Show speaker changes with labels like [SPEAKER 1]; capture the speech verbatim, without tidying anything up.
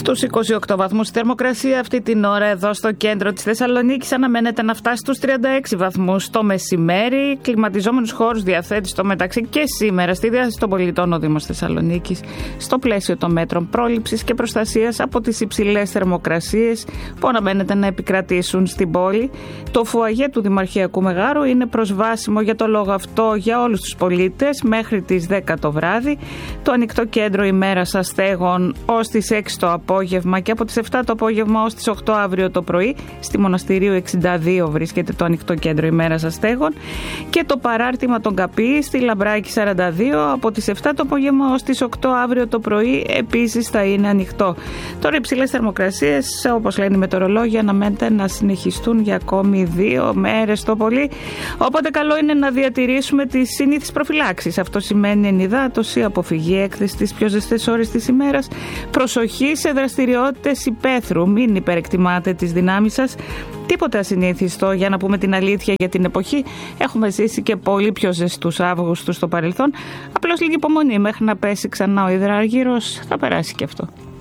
[SPEAKER 1] Στους είκοσι οκτώ βαθμούς η θερμοκρασία αυτή την ώρα εδώ στο κέντρο της Θεσσαλονίκης αναμένεται να φτάσει στους τριάντα έξι βαθμούς το μεσημέρι. Κλιματιζόμενους χώρους διαθέτει στο μεταξύ και σήμερα στη διάθεση των πολιτών ο Δήμος Θεσσαλονίκης στο πλαίσιο των μέτρων πρόληψης και προστασίας από τις υψηλές θερμοκρασίες που αναμένεται να επικρατήσουν στην πόλη. Το φουαγέ του Δημαρχιακού Μεγάρου είναι προσβάσιμο για το λόγο αυτό για όλους τους πολίτες μέχρι τις δέκα το βράδυ. Το ανοιχτό κέντρο ημέρας αστέγων ως τις έξι το απόγευμα και από τις επτά το απόγευμα ως τις οκτώ αύριο το πρωί. Στη Μοναστηρίου εξήντα δύο βρίσκεται το ανοιχτό κέντρο ημέρας αστέγων και το παράρτημα των Καπή στη Λαμπράκη σαράντα δύο από τις επτά το απόγευμα ως τις οκτώ αύριο το πρωί επίσης θα είναι ανοιχτό. Τώρα οι υψηλές θερμοκρασίες, όπως λένε οι μετεωρολόγοι, αναμένεται να συνεχιστούν για ακόμη δύο μέρες το πολύ. Οπότε καλό είναι να διατηρήσουμε τις συνήθεις προφυλάξεις. Αυτό σημαίνει ενυδάτωση, αποφυγή έκθεση στις πιο ζεστές ώρες της ημέρας, προσοχή σε δραστηριότητες υπαίθρου, μην υπερεκτιμάτε τις δυνάμεις σας. Τίποτα ασυνήθιστο, για να πούμε την αλήθεια, για την εποχή. Έχουμε ζήσει και πολύ πιο ζεστούς Αύγουστους στο παρελθόν. Απλώς λίγη υπομονή μέχρι να πέσει ξανά ο υδράργυρος, θα περάσει και αυτό.